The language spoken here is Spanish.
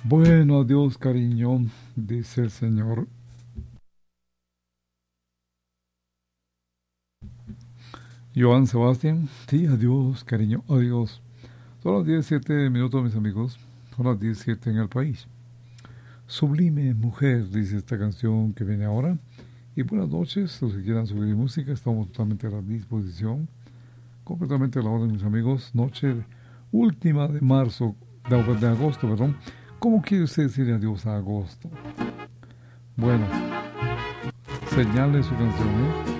Bueno, adiós, cariño, dice el Señor. Joan Sebastián, sí, adiós, cariño, adiós. Son las 17 minutos, mis amigos. Son las 17 en el país. Sublime mujer, dice esta canción que viene ahora. Y buenas noches, los que quieran subir música, estamos totalmente a la disposición. Completamente a la orden, mis amigos. Noche última de marzo, de agosto, perdón. ¿Cómo quiere usted decir adiós a agosto? Bueno, señale su canción, ¿eh?